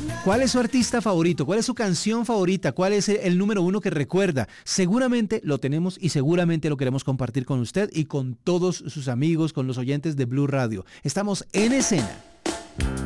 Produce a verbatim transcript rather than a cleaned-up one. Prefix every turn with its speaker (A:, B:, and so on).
A: ¿Cuál es su artista favorito? ¿Cuál es su canción favorita? ¿Cuál es el, el número uno que recuerda? Seguramente lo tenemos y seguramente lo queremos compartir con usted y con todos sus amigos, con los oyentes de Blue Radio. Estamos en escena.